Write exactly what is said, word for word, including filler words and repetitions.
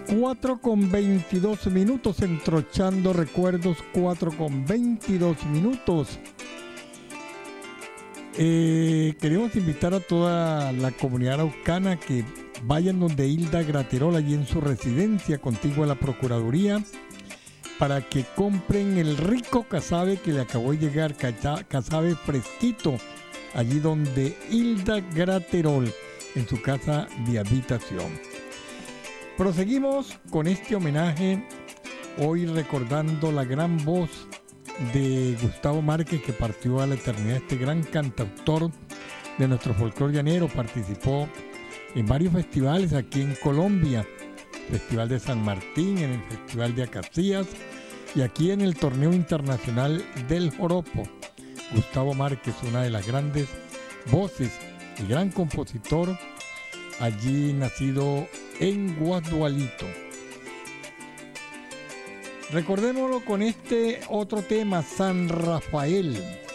cuatro con veintidós minutos, entrochando recuerdos, cuatro con veintidós minutos. Eh, queremos invitar a toda la comunidad araucana que vayan donde Hilda Graterol, allí en su residencia, contigua a la Procuraduría, para que compren el rico casabe que le acabó de llegar, casabe fresquito, allí donde Hilda Graterol, en su casa de habitación. Proseguimos con este homenaje, hoy recordando la gran voz de Gustavo Márquez, que partió a la eternidad. Este gran cantautor de nuestro folclore llanero participó en varios festivales aquí en Colombia, Festival de San Martín, en el Festival de Acacías y aquí en el Torneo Internacional del Joropo. Gustavo Márquez, una de las grandes voces y gran compositor, allí nacido en Guadualito. Recordémoslo con este otro tema, San Rafael.